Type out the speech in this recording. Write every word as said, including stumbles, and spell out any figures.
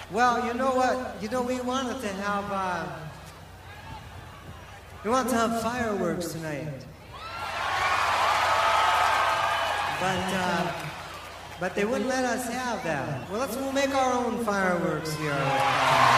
Well, you know what? You know, we wanted to have, uh, we wanted to have fireworks tonight. But, uh, but they wouldn't let us have that. Well, let's, we'll make our own fireworks here.